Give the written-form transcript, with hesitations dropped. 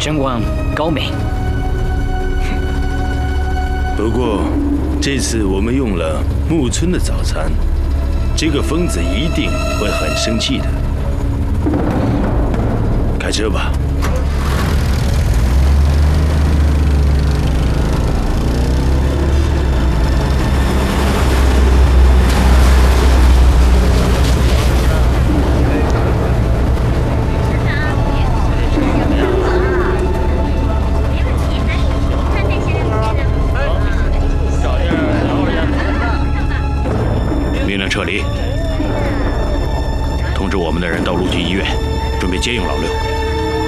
真望高明。 不过这次我们用了木村的早餐，这个疯子一定会很生气的。开车吧。